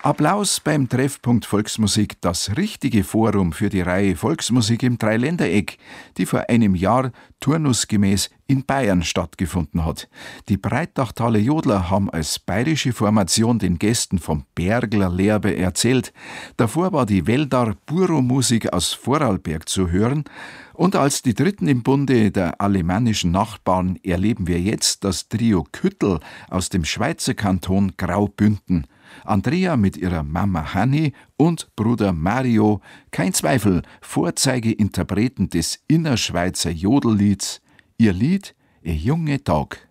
Applaus beim Treffpunkt Volksmusik, das richtige Forum für die Reihe Volksmusik im Dreiländereck, die vor einem Jahr turnusgemäß in Bayern stattgefunden hat. Die Breitachtaler Jodler haben als bayerische Formation den Gästen vom Bergler Lerbe erzählt. Davor war die Weldar Buro-Musik aus Vorarlberg zu hören. Und als die Dritten im Bunde der alemannischen Nachbarn erleben wir jetzt das Trio Küttel aus dem Schweizer Kanton Graubünden. Andrea mit ihrer Mama Hanni und Bruder Mario, kein Zweifel, Vorzeigeinterpreten des Innerschweizer Jodellieds. Ihr Lied, E junge Tag.